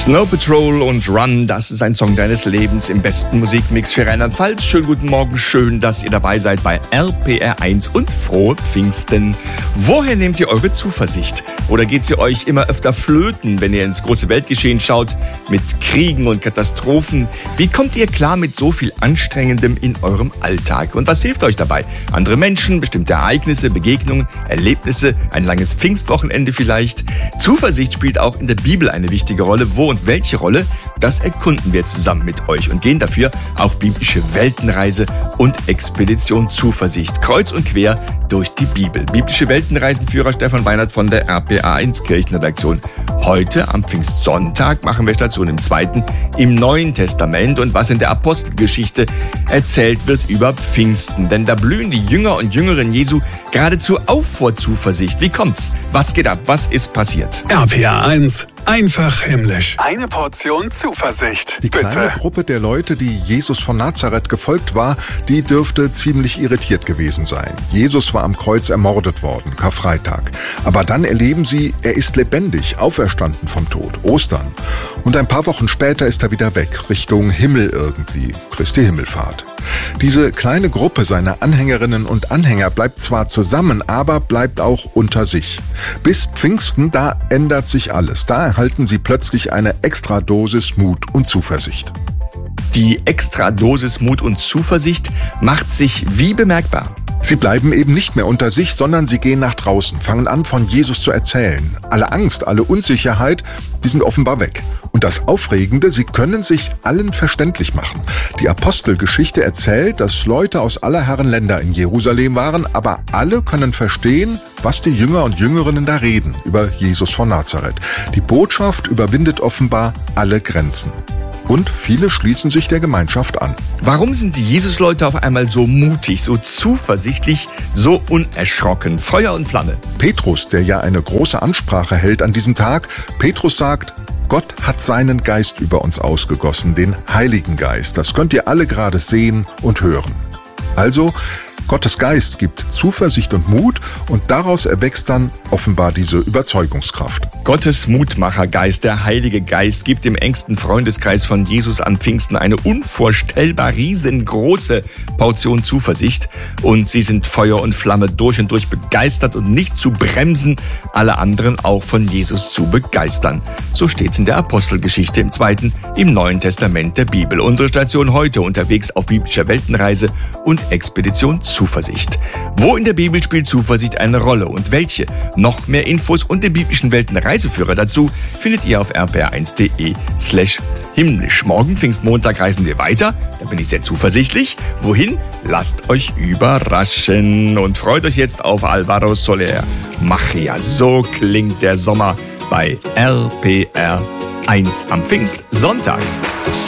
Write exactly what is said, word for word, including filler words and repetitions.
Snow Patrol und Run, das ist ein Song deines Lebens im besten Musikmix für Rheinland-Pfalz. Schönen guten Morgen, schön, dass ihr dabei seid bei R P R eins und frohe Pfingsten. Woher nehmt ihr eure Zuversicht? Oder geht sie euch immer öfter flöten, wenn ihr ins große Weltgeschehen schaut, mit Kriegen und Katastrophen? Wie kommt ihr klar mit so viel Anstrengendem in eurem Alltag? Und was hilft euch dabei? Andere Menschen, bestimmte Ereignisse, Begegnungen, Erlebnisse, ein langes Pfingstwochenende vielleicht? Zuversicht spielt auch in der Bibel eine wichtige Rolle. Wo und welche Rolle, das erkunden wir zusammen mit euch und gehen dafür auf biblische Weltenreise und Expedition Zuversicht. Kreuz und quer durch die Bibel. Biblische Weltenreisenführer Stefan Weinert von der R P R eins Kirchenredaktion. Heute am Pfingstsonntag machen wir Station im Zweiten im Neuen Testament und was in der Apostelgeschichte erzählt wird über Pfingsten. Denn da blühen die Jünger und Jüngerinnen Jesu geradezu auf vor Zuversicht. Wie kommt's? Was geht ab? Was ist passiert? R P R eins. Einfach himmlisch. Eine Portion Zuversicht. Die Bitte. kleine Gruppe der Leute, die Jesus von Nazareth gefolgt war, die dürfte ziemlich irritiert gewesen sein. Jesus war am Kreuz ermordet worden, Karfreitag. Aber dann erleben sie, er ist lebendig, auferstanden vom Tod, Ostern. Und ein paar Wochen später ist er wieder weg, Richtung Himmel irgendwie, Christi Himmelfahrt. Diese kleine Gruppe seiner Anhängerinnen und Anhänger bleibt zwar zusammen, aber bleibt auch unter sich. Bis Pfingsten, da ändert sich alles. Da erhalten sie plötzlich eine Extradosis Mut und Zuversicht. Die Extradosis Mut und Zuversicht macht sich wie bemerkbar? Sie bleiben eben nicht mehr unter sich, sondern sie gehen nach draußen, fangen an, von Jesus zu erzählen. Alle Angst, alle Unsicherheit, die sind offenbar weg. Und das Aufregende, sie können sich allen verständlich machen. Die Apostelgeschichte erzählt, dass Leute aus aller Herren Länder in Jerusalem waren, aber alle können verstehen, was die Jünger und Jüngerinnen da reden über Jesus von Nazareth. Die Botschaft überwindet offenbar alle Grenzen. Und viele schließen sich der Gemeinschaft an. Warum sind die Jesusleute auf einmal so mutig, so zuversichtlich, so unerschrocken? Feuer und Flamme. Petrus, der ja eine große Ansprache hält an diesem Tag, Petrus sagt, Gott hat seinen Geist über uns ausgegossen, den Heiligen Geist. Das könnt ihr alle gerade sehen und hören. Also, Gottes Geist gibt Zuversicht und Mut und daraus erwächst dann offenbar diese Überzeugungskraft. Gottes Mutmachergeist, der Heilige Geist, gibt dem engsten Freundeskreis von Jesus an Pfingsten eine unvorstellbar riesengroße Portion Zuversicht. Und sie sind Feuer und Flamme, durch und durch begeistert und nicht zu bremsen, alle anderen auch von Jesus zu begeistern. So steht's in der Apostelgeschichte im Zweiten im Neuen Testament der Bibel. Unsere Station heute unterwegs auf biblischer Weltenreise und Expedition Zuversicht. Wo in der Bibel spielt Zuversicht eine Rolle und welche? Noch mehr Infos und den biblischen Weltenreiseführer dazu findet ihr auf r p r eins punkt d e slash himmlisch. Morgen, Pfingstmontag, reisen wir weiter. Da bin ich sehr zuversichtlich. Wohin? Lasst euch überraschen und freut euch jetzt auf Alvaro Soler. Magia, so klingt der Sommer bei R P R eins am Pfingstsonntag.